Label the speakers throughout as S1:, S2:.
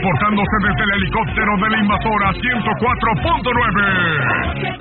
S1: reportándose desde el helicóptero de la invasora 104.9.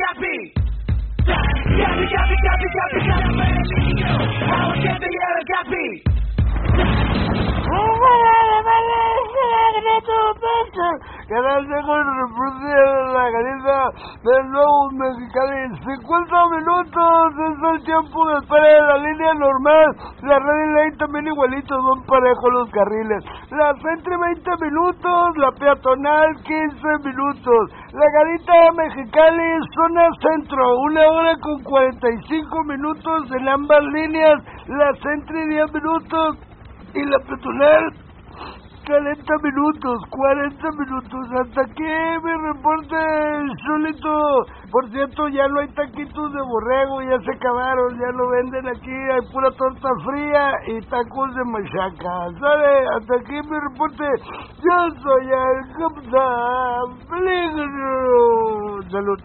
S2: Canal de la garita del nuevo Mexicali. 50 minutos es el tiempo de espera de la línea normal. La Red Lane también igualitos, son parejos los carriles. La Centro 20 minutos, la peatonal 15 minutos. La garita Mexicali, zona centro, 1 hora con 45 minutos en ambas líneas. La Centro 10 minutos y la peatonal 40 minutos. Hasta aquí mi reporte, Chulito. Por cierto, ya no hay taquitos de borrego, ya se acabaron, ya lo venden aquí, hay pura torta fría y tacos de machaca. ¿Sale? Hasta aquí mi reporte. Yo soy el Capitán Peligro. Salud.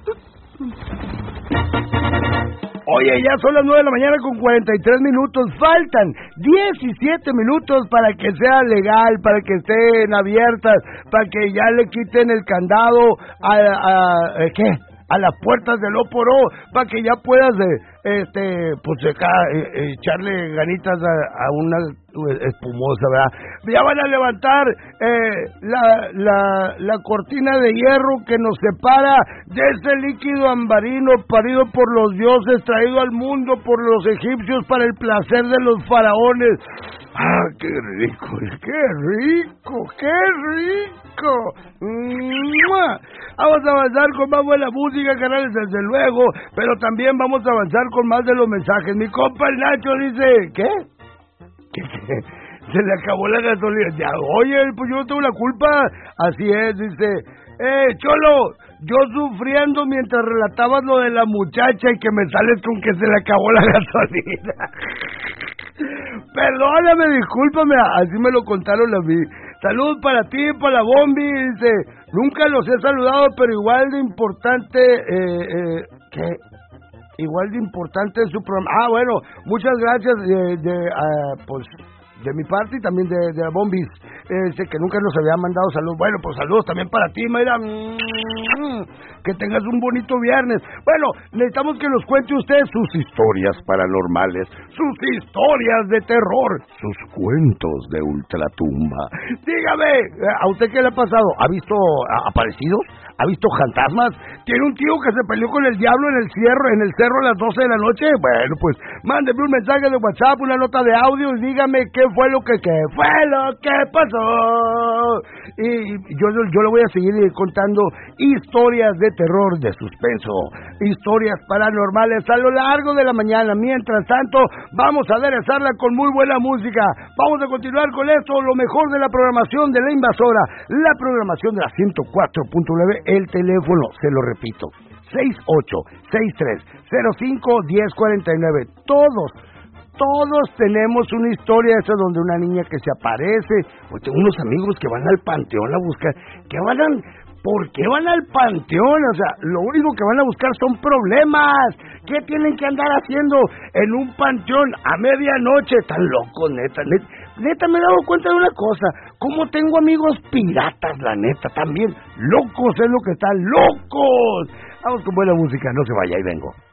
S2: Oye, ya son las 9 de la mañana con 43 minutos. Faltan 17 minutos para que sea legal, para que estén abiertas, para que ya le quiten el candado a las puertas del Oporó, para que ya puedas echarle ganitas a una espumosa, ¿verdad? Ya van a levantar la cortina de hierro que nos separa de ese líquido ambarino parido por los dioses, traído al mundo por los egipcios para el placer de los faraones. ¡Ah, qué rico! ¡Mua! Vamos a avanzar con más buena música, canales, desde luego, pero también vamos a avanzar con más de los mensajes. Mi compa el Nacho dice, ¿qué? Se le acabó la gasolina. Ya, oye, pues yo no tengo la culpa. Así es, dice, Cholo, yo sufriendo mientras relatabas lo de la muchacha y que me sales con que se le acabó la gasolina. Perdóname, discúlpame, así me lo contaron a mí. Salud para ti, para la Bombi, dice, nunca los he saludado, pero igual de importante, ¿qué? Igual de importante en su programa. Ah, bueno, muchas gracias pues de mi parte y también de la Bombis, que nunca nos había mandado saludos. Bueno, pues saludos también para ti, Mayra. Que tengas un bonito viernes. Bueno, necesitamos que nos cuente usted sus historias paranormales, sus historias de terror, sus cuentos de ultratumba. Dígame, ¿a usted qué le ha pasado? ¿Ha visto aparecidos? ¿Ha visto fantasmas? ¿Tiene un tío que se peleó con el diablo en el cerro a las 12 de la noche? Bueno, pues mándeme un mensaje de WhatsApp, una nota de audio y dígame qué fue lo que pasó. Y yo le voy a seguir contando historias de terror, de suspenso, historias paranormales a lo largo de la mañana. Mientras tanto, vamos a aderezarla con muy buena música. Vamos a continuar con esto, lo mejor de la programación de la invasora, la programación de la 104.9, el teléfono, se lo repito, 6863051049. Todos tenemos una historia esa donde una niña que se aparece, o tengo unos amigos que van al panteón a buscar, ¿por qué van al panteón? O sea, lo único que van a buscar son problemas. ¿Qué tienen que andar haciendo en un panteón a medianoche? Tan locos, neta, me he dado cuenta de una cosa, como tengo amigos piratas, la neta, también locos es lo que están, locos. Vamos con buena música, no se vaya, ahí vengo.